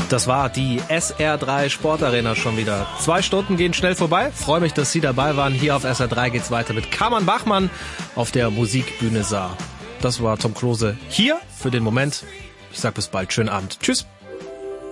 Das war die SR3 Sportarena schon wieder. 2 Stunden gehen schnell vorbei. Freue mich, dass Sie dabei waren. Hier auf SR3 geht's weiter mit Carmen Bachmann auf der Musikbühne Saar. Das war Tom Klose hier für den Moment. Ich sag bis bald. Schönen Abend. Tschüss.